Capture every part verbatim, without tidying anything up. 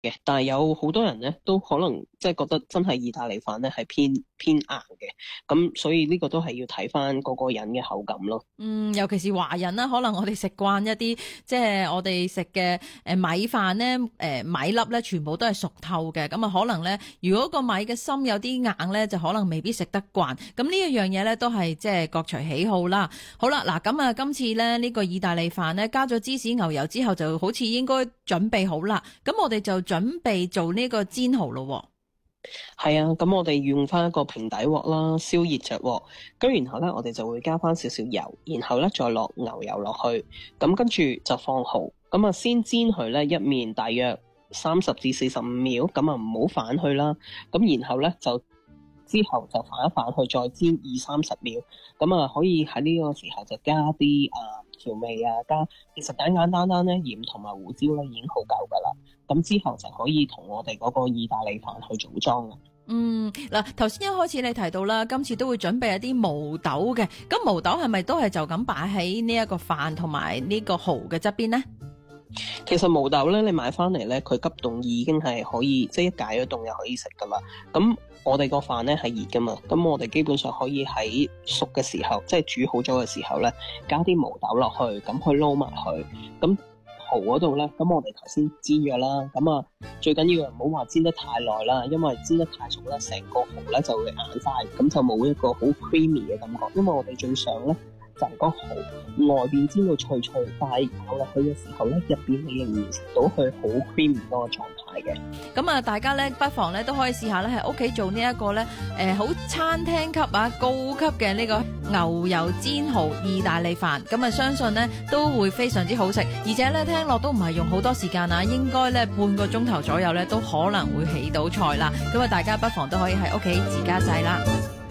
嘅，但係有好多人咧都可能即係覺得真係意大利飯咧係偏偏硬嘅，咁所以呢個都係要睇翻嗰個人嘅口感咯。 嗯，尤其是華人啦，可能我哋食慣一啲即係我哋食嘅誒米飯咧，誒米粒咧全部都係熟透嘅，咁啊可能咧如果個米嘅心有啲硬咧，就可能未必食得慣。咁呢一樣嘢咧都係即係各隨喜好啦。好啦，嗱咁啊今次咧呢個意大利飯咧加咗芝士牛油之後，就好似應該準備好啦。咁我哋就準備做呢個煎蠔咯。 係啊，咁我哋用翻一個平底鑊啦，燒熱着鑊，咁然後咧我哋就會加翻少少油，然後咧再落牛油落去，咁跟住就放蠔，咁啊先煎佢咧一面大約三十至四十五秒，咁啊唔好反佢啦，咁然後咧就之後就反一反佢，再煎二三十秒，咁啊可以喺呢個時候就加啲啊調味啊，加其實簡簡單單咧鹽同埋胡椒咧已經好夠噶啦，咁之後就可以同我哋嗰個意大利飯去組裝啦。 嗯，嗱，頭先一開始你提到啦，今次都會準備一啲毛豆嘅，咁毛豆係咪都係就咁擺喺呢一個飯同埋呢個蠔嘅側邊呢？ 其實毛豆咧，你買翻嚟咧，佢急凍已經係可以，即係一解咗凍又可以食噶啦。咁我哋個飯咧係熱噶嘛，咁我哋基本上可以喺熟嘅時候，即係煮好咗嘅時候咧，加啲毛豆落去，咁去撈埋佢。咁蠔嗰度咧，咁我哋頭先煎咗啦，咁啊最緊要唔好話煎得太耐啦，因為煎得太熟咧，成個蠔咧就會硬晒，咁就冇一個好 creamy 嘅感覺。因為我哋最想咧就係個蠔外邊煎到脆脆，但係咬落去嘅時候咧，入邊你仍然食到佢好 creamy 嗰個狀態嘅。 咁啊，大家咧不妨咧都可以試下咧喺屋企做呢一個咧誒好餐廳級啊高級嘅呢個牛油煎蠔意大利飯。咁啊，相信咧都會非常之好食，而且咧聽落都唔係用好多時間啊，應該咧半個鐘頭左右咧都可能會起到菜啦。咁啊，大家不妨都可以喺屋企自家製啦。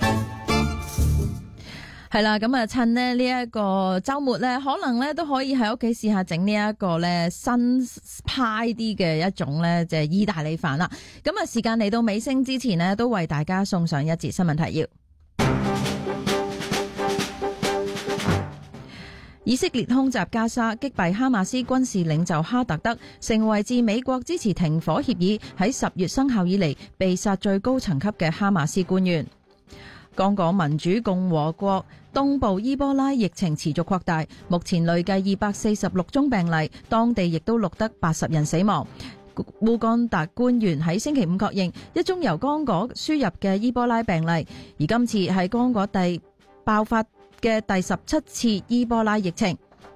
係啦，咁啊，趁咧呢一個周末咧，可能咧都可以喺屋企試下整呢一個咧新派啲嘅一種咧，即係意大利飯啦。咁啊，時間嚟到尾聲之前呢，都為大家送上一節新聞提要。以色列空襲加沙，擊斃哈馬斯軍事領袖哈特德，成為自美國支持停火協議喺十月生效以嚟被殺最高層級嘅哈馬斯官員。剛果民主共和國東部伊波拉疫情持續擴大，目前累計二百四十六宗病例，當地亦都錄得八十人死亡。烏干達官員喺星期五確認一宗由剛果輸入嘅伊波拉病例，而今次係剛果第爆發嘅第十七次伊波拉疫情。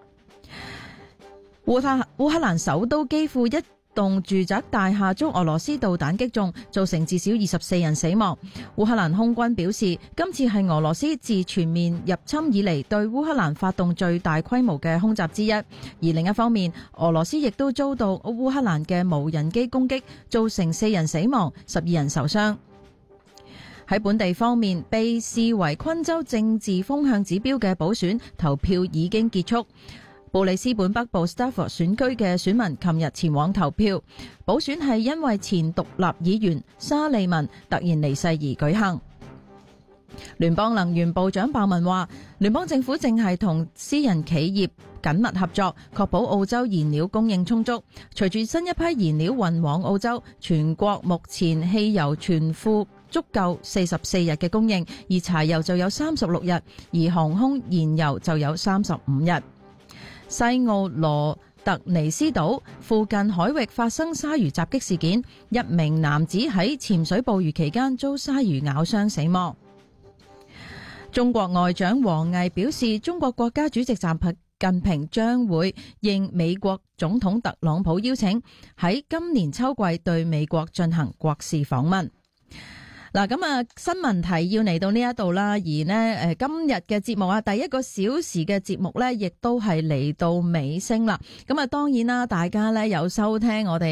烏克烏克蘭首都基輔一棟住宅大廈遭俄羅斯導彈擊中，造成至少二十四人死亡。烏克蘭空軍表示，今次係俄羅斯自全面入侵以嚟對烏克蘭發動最大規模嘅空襲之一。而另一方面，俄羅斯亦都遭到烏克蘭嘅無人機攻擊，造成四人死亡，十二人受傷。喺本地方面，被視為昆州政治風向指標嘅補選投票已經結束。布里斯本北部 Stafford 選區嘅選民琴日前往投票，補選係因為前獨立議員沙利文突然離世而舉行。聯邦能源部長鮑文話，聯邦政府正係同私人企業緊密合作，確保澳洲燃料供應充足。隨住新一批燃料運往澳洲，全國目前汽油存庫足夠四十四日嘅供應，而柴油就有三十六日，而航空燃油就有三十五日。西澳羅特尼斯島附近海域發生鯊魚襲擊事件，一名男子喺潛水捕魚期間遭鯊魚咬傷死亡。中國外長王毅表示，中國國家主席習近平將會應美國總統特朗普邀請，喺今年秋季對美國進行國事訪問。嗱，咁啊，新聞提要嚟到呢一度啦，而呢誒今日嘅節目啊，第一個小時嘅節目咧，亦都係嚟到尾聲啦。咁啊，當然啦，大家咧有收聽我哋